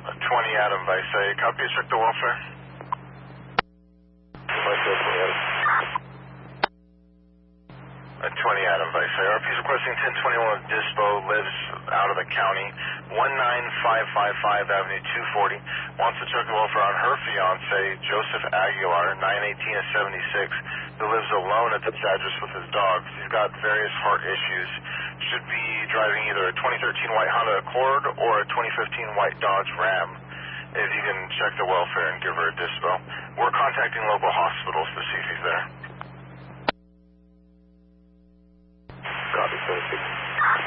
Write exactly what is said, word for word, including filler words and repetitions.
twenty Adam Vice. Copy, check the welfare. Uh, twenty Adam Vice. R P's requesting ten twenty-one Dispo, lives out of the county, one nine five five five Avenue two forty. Wants to check the welfare on her fiance, Joseph Aguilar, nine eighteen of seventy-six, who lives alone at this address with his dogs. He's got various heart issues. Should be driving either a twenty thirteen white Honda Accord or a twenty fifteen white Dodge Ram. If you can check the welfare and give her a dispo. We're contacting local hospitals to see if he's there. Copy, twenty-six.